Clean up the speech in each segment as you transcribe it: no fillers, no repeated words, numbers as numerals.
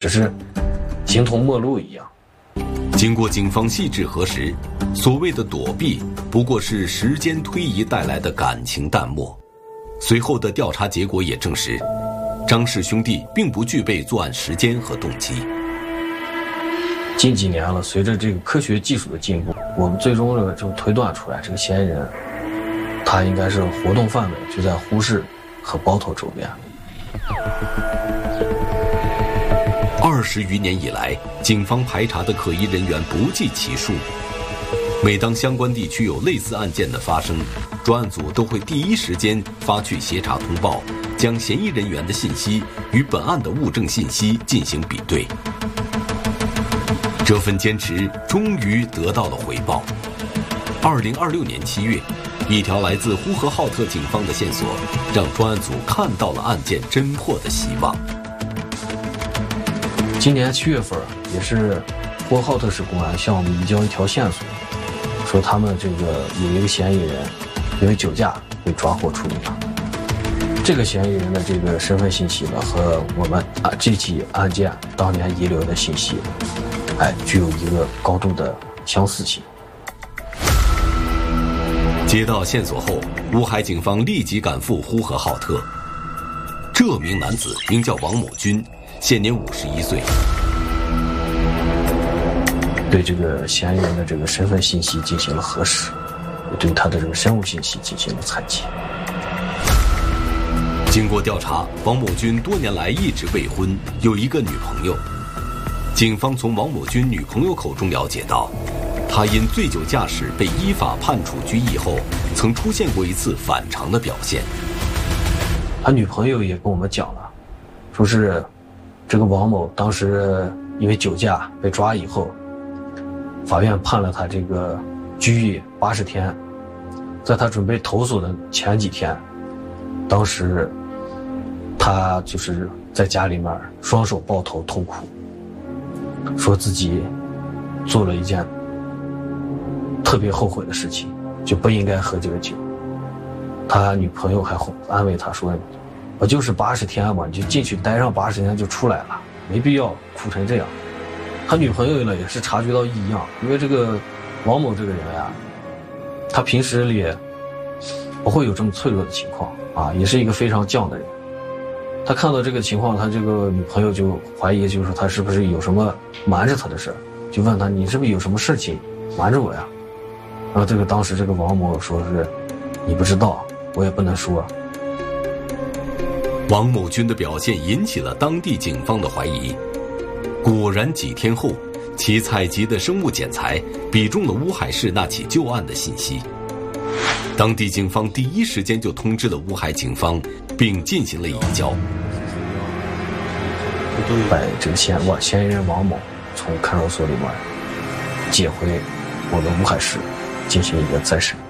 只是形同陌路一样。 经过警方细致核实，所谓的躲避不过是时间推移带来的感情淡漠。随后的调查结果也证实，张氏兄弟并不具备作案时间和动机。 近几年了，随着这个科学技术的进步，我们最终呢就推断出来，这个嫌疑人他应该是活动范围就在呼市和包头周边。 20余年以来，警方排查的可疑人员不计其数。每当相关地区有类似案件的发生，专案组都会第一时间发去协查通报，将嫌疑人员的信息与本案的物证信息进行比对。这份坚持终于得到了回报。2026年7月，一条来自呼和浩特警方的线索，让专案组看到了案件侦破的希望。 今年7月份，也是呼和浩特市公安向我们移交一条线索，说他们这个有一个嫌疑人因为酒驾被抓获处理了。这个嫌疑人的这个身份信息呢，和我们这起案件当年遗留的信息，具有一个高度的相似性。 接到线索后，乌海警方立即赶赴呼和浩特。这名男子名叫王某军，现年51岁。 对这个嫌疑人的这个身份信息进行了核实，对他的这个生物信息进行了采集。 经过调查，王某军多年来一直未婚，有一个女朋友。警方从王某军女朋友口中了解到，他因醉酒驾驶被依法判处拘役后，曾出现过一次反常的表现。 他女朋友也跟我们讲了，说是这个王某当时因为酒驾被抓以后，法院判了他这个拘役80天，在他准备投诉的前几天，当时他就是在家里面双手抱头痛哭，说自己做了一件特别后悔的事情，就不应该喝这个酒。他女朋友还安慰他说，我就是80天嘛，你就进去待上80天就出来了，没必要哭成这样。他女朋友呢也是察觉到异样，因为这个王某这个人呀，他平时里不会有这么脆弱的情况啊，也是一个非常犟的人。他看到这个情况，他这个女朋友就怀疑，就是说他是不是有什么瞒着他的事，就问他，你是不是有什么事情瞒着我呀？然后当时这个王某说是，你不知道，我也不能说。 王某军的表现引起了当地警方的怀疑。果然几天后，其采集的生物检材比中了乌海市那起旧案的信息。当地警方第一时间就通知了乌海警方，并进行了移交。 把这个嫌疑人王某从看守所里面接回我们乌海市进行一个再审。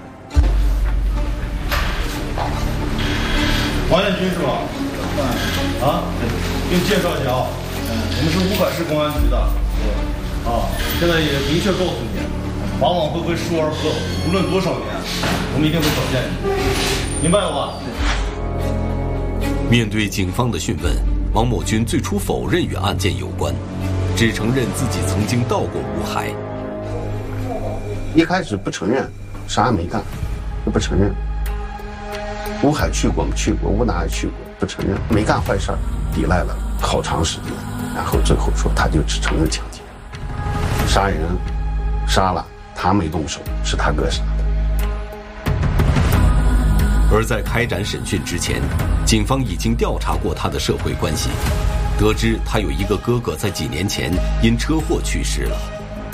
王彦军是吧？啊，给你介绍一下啊，我们是乌海市公安局的。现在也明确告诉你，往往会疏而不漏，无论多少年，我们一定会找见你，明白了吧？ 面对警方的讯问，王某军最初否认与案件有关，只承认自己曾经到过乌海。 一开始不承认，啥也没干，不承认。乌海去过没去过，乌哪也去过，不承认，没干坏事，抵赖了好长时间，然后最后说他就只承认抢劫，杀人杀了，他没动手，是他哥杀的。 而在开展审讯之前，警方已经调查过他的社会关系，得知他有一个哥哥在几年前因车祸去世了。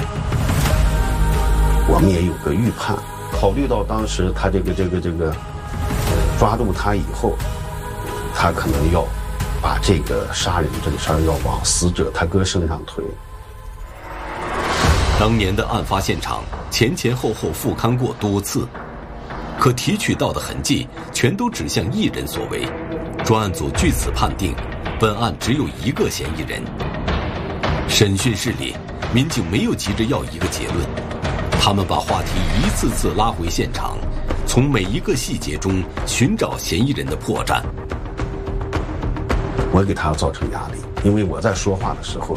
我们也有个预判，考虑到当时他这个抓住他以后，他可能要把这个杀人这个事儿要往死者他哥身上推。 当年的案发现场前后复勘过多次，可提取到的痕迹全都指向一人所为。专案组据此判定，本案只有一个嫌疑人。审讯室里，民警没有急着要一个结论，他们把话题一次次拉回现场，从每一个细节中寻找嫌疑人的破绽。 我给他造成压力， 因为我在说话的时候